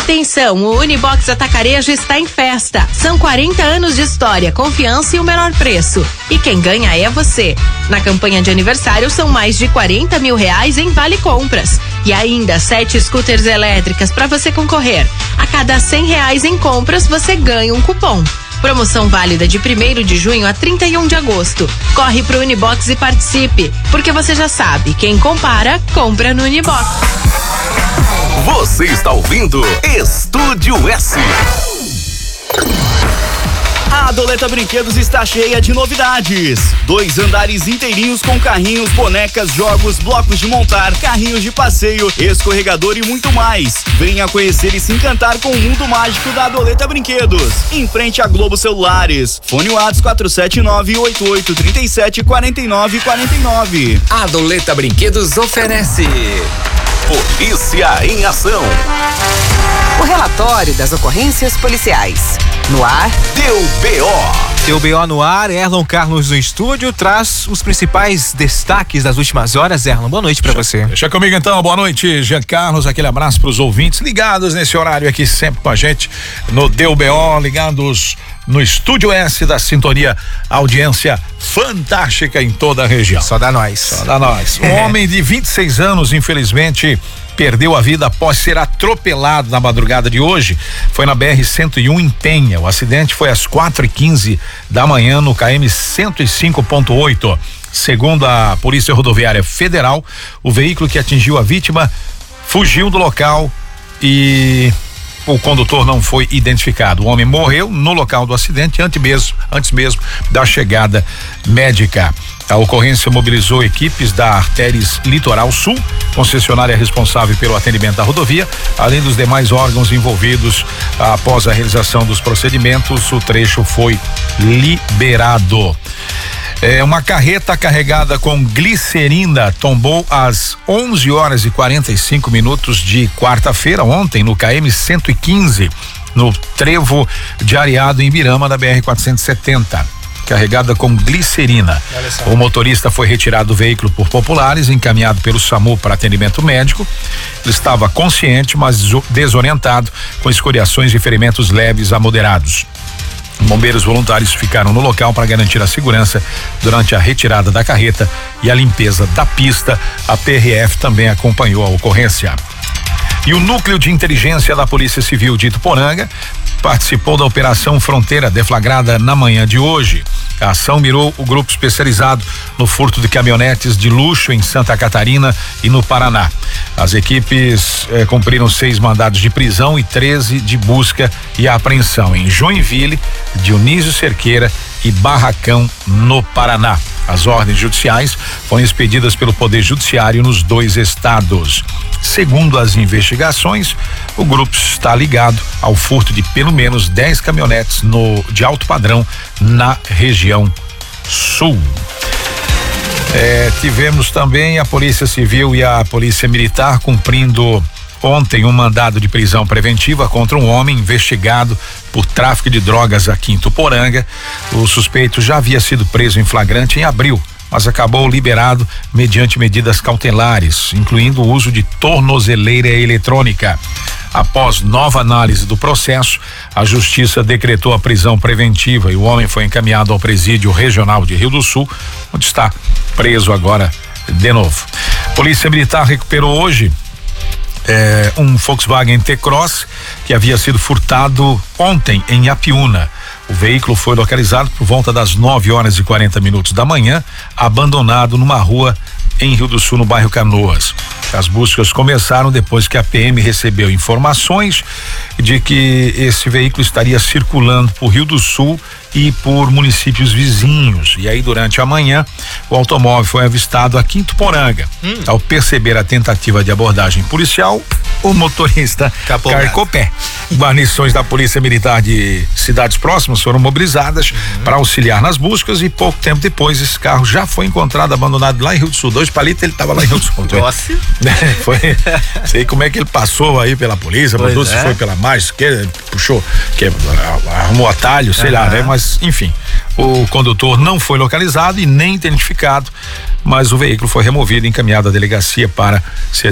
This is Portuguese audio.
Atenção, o Unibox Atacarejo está em festa. São 40 anos de história, confiança e o menor preço. E quem ganha é você. Na campanha de aniversário são mais de R$40 mil em Vale Compras. E ainda 7 scooters elétricas para você concorrer. A cada R$100 em compras você ganha um cupom. Promoção válida de 1º de junho a 31 de agosto. Corre pro Unibox e participe, porque você já sabe, quem compara, compra no Unibox. Você está ouvindo Estúdio S. A Adoleta Brinquedos está cheia de novidades. 2 andares inteirinhos com carrinhos, bonecas, jogos, blocos de montar, carrinhos de passeio, escorregador e muito mais. Venha conhecer e se encantar com o mundo mágico da Adoleta Brinquedos. Em frente a Globo Celulares. Fone WhatsApp 479-8837-4949. Adoleta Brinquedos oferece Polícia em Ação. O relatório das ocorrências policiais. No ar, Deu B.O. Deu B.O. no ar, Erlon Carlos no estúdio traz os principais destaques das últimas horas. Erlon, boa noite pra você. Deixa comigo então, boa noite, Jean Carlos, aquele abraço pros ouvintes ligados nesse horário aqui sempre com a gente no Deu B.O., ligados no Estúdio S da Sintonia, audiência fantástica em toda a região. Só dá nós. Só dá nós. Um homem de 26 anos, infelizmente, perdeu a vida após ser atropelado na madrugada de hoje. Foi na BR-101 em Penha. O acidente foi às 4h15 da manhã no KM 105.8. Segundo a Polícia Rodoviária Federal, o veículo que atingiu a vítima fugiu do local e o condutor não foi identificado. O homem morreu no local do acidente antes mesmo da chegada médica. A ocorrência mobilizou equipes da Artéries Litoral Sul, concessionária responsável pelo atendimento da rodovia, além dos demais órgãos envolvidos. Após a realização dos procedimentos, o trecho foi liberado. Uma carreta carregada com glicerina tombou às 11h45 de quarta-feira, ontem, no KM 115, no trevo de Areado, em Birama, da BR-470. Carregada com glicerina. O motorista foi retirado do veículo por populares, encaminhado pelo SAMU para atendimento médico. Ele estava consciente, mas desorientado, com escoriações e ferimentos leves a moderados. Bombeiros voluntários ficaram no local para garantir a segurança durante a retirada da carreta e a limpeza da pista. A PRF também acompanhou a ocorrência. E o Núcleo de Inteligência da Polícia Civil de Ituporanga participou da Operação Fronteira, deflagrada na manhã de hoje. A ação mirou o grupo especializado no furto de caminhonetes de luxo em Santa Catarina e no Paraná. As equipes cumpriram 6 mandados de prisão e 13 de busca e apreensão em Joinville, Dionísio Cerqueira e Barracão, no Paraná. As ordens judiciais foram expedidas pelo Poder Judiciário nos 2 estados. Segundo as investigações, o grupo está ligado ao furto de pelo menos 10 caminhonetes de alto padrão na região sul. Tivemos também a Polícia Civil e a Polícia Militar cumprindo ontem um mandado de prisão preventiva contra um homem investigado por tráfico de drogas aqui em Ituporanga. O suspeito já havia sido preso em flagrante em abril, mas acabou liberado mediante medidas cautelares, incluindo o uso de tornozeleira eletrônica. Após nova análise do processo, a Justiça decretou a prisão preventiva e o homem foi encaminhado ao Presídio Regional de Rio do Sul, onde está preso agora de novo. Polícia Militar recuperou hoje um Volkswagen T-Cross que havia sido furtado ontem em Apiúna. O veículo foi localizado por volta das 9h40 da manhã, abandonado numa rua em Rio do Sul, no bairro Canoas. As buscas começaram depois que a PM recebeu informações de que esse veículo estaria circulando por Rio do Sul e por municípios vizinhos. E aí, durante a manhã, o automóvel foi avistado aqui em Ituporanga. Ao perceber a tentativa de abordagem policial, o motorista carcou pé. Guarnições da Polícia Militar de cidades próximas foram mobilizadas para auxiliar nas buscas e pouco tempo depois esse carro já foi encontrado abandonado lá em Rio do Sul. 2 palitos, ele estava lá em Rio do Sul. Nossa. Sei como é que ele passou aí pela polícia, mandou se foi pela margem, puxou, arrumou atalho, sei lá, né? Mas enfim, o condutor não foi localizado e nem identificado, mas o veículo foi removido e encaminhado à delegacia para ser